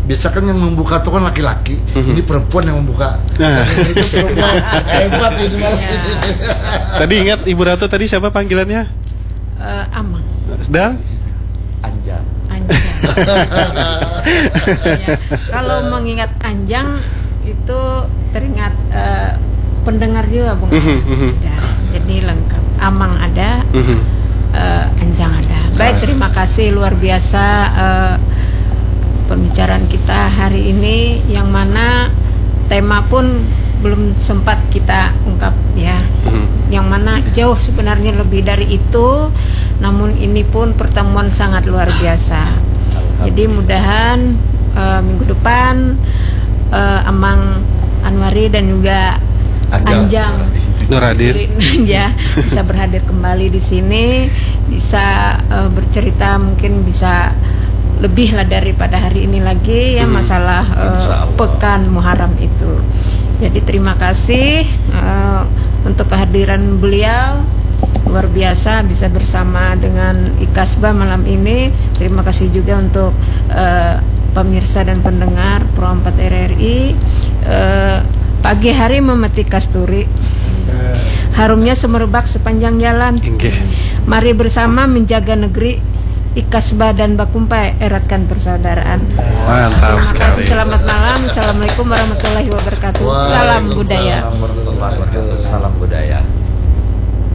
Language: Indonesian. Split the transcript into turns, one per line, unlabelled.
biasa kan yang membuka itu kan laki-laki, ini perempuan yang membuka. Itu perempuan hebat ini malam ini.
Tadi ingat Ibu Ratu tadi siapa panggilannya?
Amang.
Sedang?
Anjang.
Ya, kalau mengingat Anjang itu teringat pendengar juga Bung. Ada. Jadi lengkap. Amang ada, Anjang ada. Baik, terima kasih luar biasa pembicaraan kita hari ini, yang mana tema pun belum sempat kita ungkap ya. Yang mana jauh sebenarnya lebih dari itu, namun ini pun pertemuan sangat luar biasa. Jadi mudahan minggu depan Amang Anwari dan juga Anjang
Nur hadir
ya bisa berhadir kembali di sini, bisa bercerita, mungkin bisa lebih lah daripada hari ini lagi ya, masalah pekan Muharram itu. Jadi terima kasih untuk kehadiran beliau, luar biasa bisa bersama dengan Ikasba malam ini. Terima kasih juga untuk pemirsa dan pendengar Pro 4 RRI. Pagi hari memetik kasturi, harumnya semerbak sepanjang jalan. Mari bersama menjaga negeri, Ikasba dan Bakumpai eratkan persaudaraan.
Mantap sekali.
Selamat malam. Assalamualaikum warahmatullahi wabarakatuh. Salam budaya.
Salam budaya.